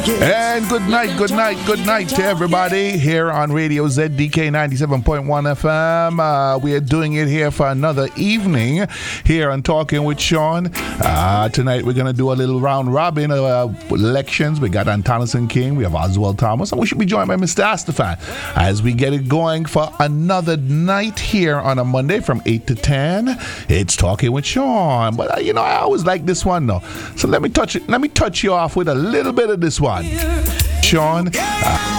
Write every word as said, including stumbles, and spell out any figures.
And good night, good night, good night to everybody here on Radio Z D K ninety-seven point one F M. Uh, we are doing it here for another evening here on Talking with Sean. Uh, tonight we're going to do a little round robin of uh, elections. We got Antonison King, we have Oswald Thomas, and we should be joined by Mister Astafan as we get it going for another night here on a Monday from eight to ten. It's Talking with Sean. But, uh, you know, I always like this one, though. So let me touch it. Let me touch you off with a little bit of this one. Sean, uh,